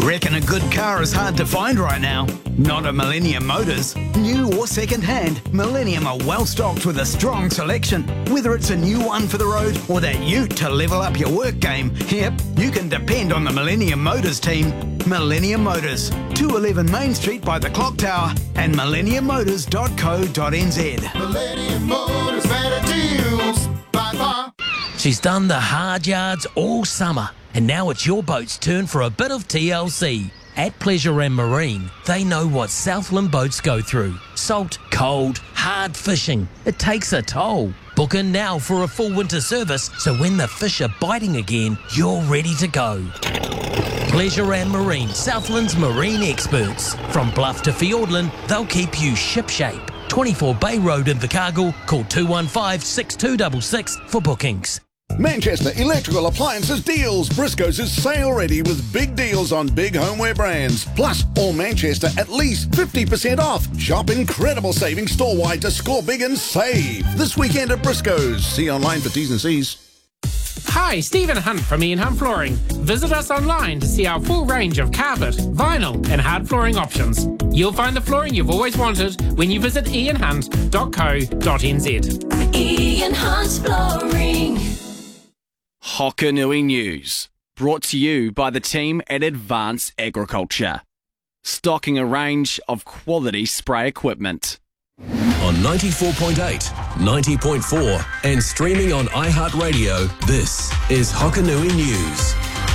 Reckon a good car is hard to find right now? Not at Millennium Motors. New or second-hand, Millennium are well stocked with a strong selection. Whether it's a new one for the road or that ute to level up your work game, yep, you can depend on the Millennium Motors team. Millennium Motors, 211 Main Street by the Clock Tower and millenniummotors.co.nz. Millennium Motors, better deals by far. She's done the hard yards all summer, and now it's your boat's turn for a bit of TLC. At Pleasure and Marine, they know what Southland boats go through. Salt, cold, hard fishing. It takes a toll. Book in now for a full winter service, so when the fish are biting again, you're ready to go. Pleasure and Marine, Southland's marine experts. From Bluff to Fiordland, they'll keep you shipshape. 24 Bay Road in Invercargill. Call 215 6266 for bookings. Manchester Electrical Appliances Deals. Briscoe's is sale ready with big deals on big homeware brands. Plus, all Manchester at least 50% off. Shop incredible savings store-wide to score big and save. This weekend at Briscoe's. See online for T's and C's. Hi, Stephen Hunt from Ian Hunt Flooring. Visit us online to see our full range of carpet, vinyl and hard flooring options. You'll find the flooring you've always wanted when you visit ianhunt.co.nz. Ian Hunt Flooring. Hokanui News, brought to you by the team at Advance Agriculture, stocking a range of quality spray equipment. On 94.8, 90.4 and streaming on iHeartRadio, this is Hokanui News.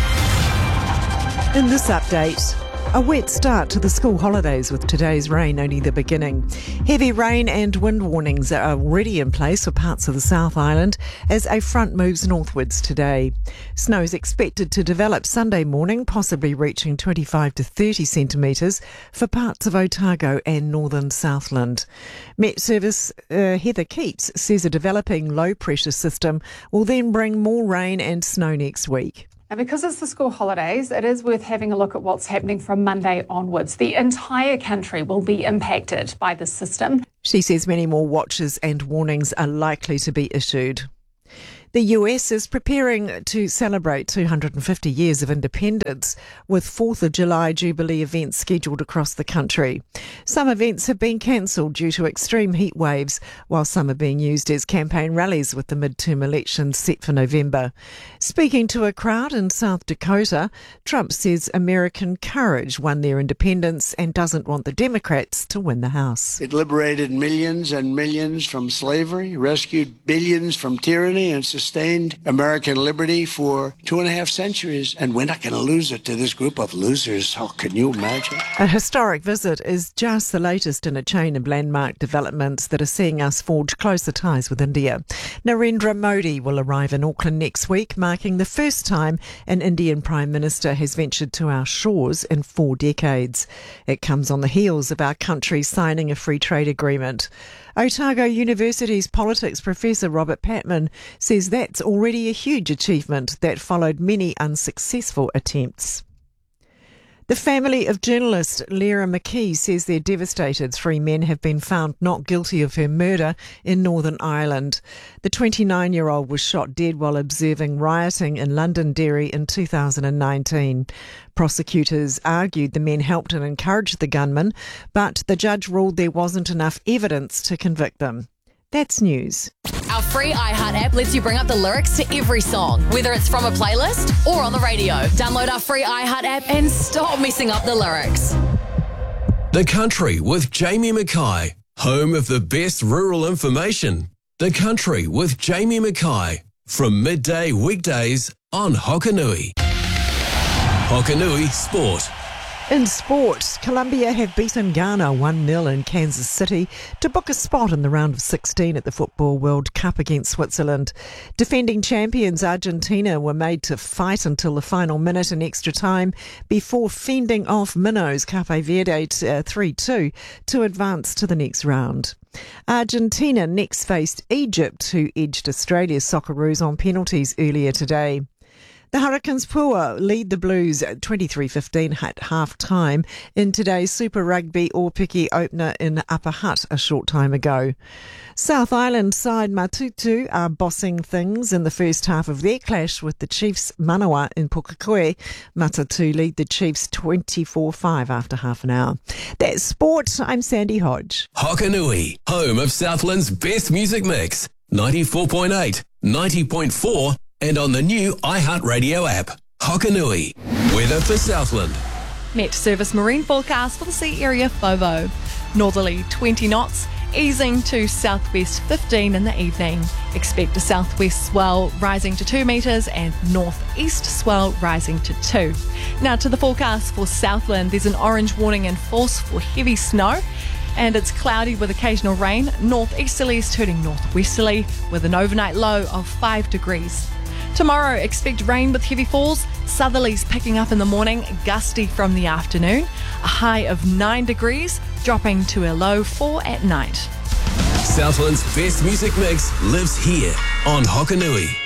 In this update, a wet start to the school holidays with today's rain only the beginning. Heavy rain and wind warnings are already in place for parts of the South Island as a front moves northwards today. Snow is expected to develop Sunday morning, possibly reaching 25 to 30 centimetres for parts of Otago and northern Southland. Met Service Heather Keats says a developing low pressure system will then bring more rain and snow next week. And because it's the school holidays, it is worth having a look at what's happening from Monday onwards. The entire country will be impacted by this system. She says many more watches and warnings are likely to be issued. The US is preparing to celebrate 250 years of independence with 4th of July Jubilee events scheduled across the country. Some events have been cancelled due to extreme heat waves, while some are being used as campaign rallies with the midterm elections set for November. Speaking to a crowd in South Dakota, Trump says American courage won their independence and doesn't want the Democrats to win the House. It liberated millions and millions from slavery, rescued billions from tyranny, and sustained American liberty for 2.5 centuries, and we're not going to lose it to this group of losers. Oh, can you imagine? A historic visit is just the latest in a chain of landmark developments that are seeing us forge closer ties with India. Narendra Modi will arrive in Auckland next week, marking the first time an Indian Prime Minister has ventured to our shores in 4 decades. It comes on the heels of our country signing a free trade agreement. Otago University's politics professor Robert Patman says that's already a huge achievement that followed many unsuccessful attempts. The family of journalist Lyra McKee says they're devastated 3 men have been found not guilty of her murder in Northern Ireland. The 29-year-old was shot dead while observing rioting in Londonderry in 2019. Prosecutors argued the men helped and encouraged the gunman, but the judge ruled there wasn't enough evidence to convict them. That's news. Our free iHeart app lets you bring up the lyrics to every song, whether it's from a playlist or on the radio. Download our free iHeart app and stop messing up the lyrics. The Country with Jamie Mackay, home of the best rural information. The Country with Jamie Mackay, from midday weekdays on Hokanui. Hokanui Sport. In sport, Colombia have beaten Ghana 1-0 in Kansas City to book a spot in the round of 16 at the Football World Cup against Switzerland. Defending champions Argentina were made to fight until the final minute in extra time before fending off minnows Cape Verde 3-2 to advance to the next round. Argentina next faced Egypt, who edged Australia's Socceroos on penalties earlier today. The Hurricanes Pua lead the Blues 23-15 at half-time in today's Super Rugby Aupiki opener in Upper Hutt a short time ago. South Island side Matutu are bossing things in the first half of their clash with the Chiefs Manawa in Pukekohe. Matatu lead the Chiefs 24-5 after half an hour. That's sport. I'm Sandy Hodge. Hokanui, home of Southland's best music mix. 94.8, 90.4 and on the new iHeartRadio app. Hokanui, weather for Southland. Met Service marine forecast for the sea area FOVO. Northerly 20 knots, easing to southwest 15 in the evening. Expect a southwest swell rising to 2 metres and northeast swell rising to 2. Now to the forecast for Southland. There's an orange warning in force for heavy snow. And it's cloudy with occasional rain. Northeasterlies turning northwesterly with an overnight low of 5 degrees. Tomorrow, expect rain with heavy falls. Southerlies picking up in the morning, gusty from the afternoon. A high of 9 degrees, dropping to a low 4 at night. Southland's best music mix lives here on Hokanui.